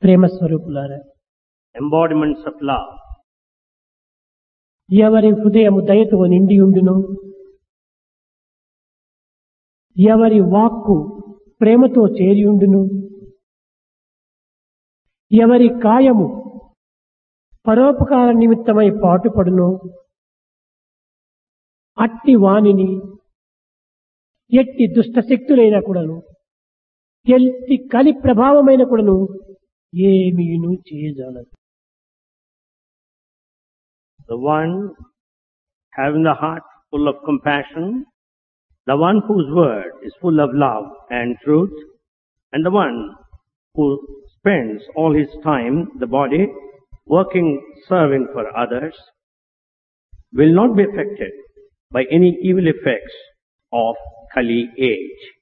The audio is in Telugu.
ప్రేమ స్వరూపులారా, embodiments of love. ఎవరి హృదయము దయతో నిండి ఉండును, ఎవరి వాక్కు ప్రేమతో చేరి ఉండును, ఎవరి కాయము పరోపకార నిమిత్తమై పాటుపడును, అట్టి వానిని ఎట్టి దుష్ట శక్తులైన కూడాను, ఎట్టి కలి ప్రభావమైన కూడాను ఏమీను చేయజాలదు. The one having the heart full of compassion, the one whose word is full of love and truth, and the one who spends all his time, the body, working, serving for others, will not be affected by any evil effects of Kali age.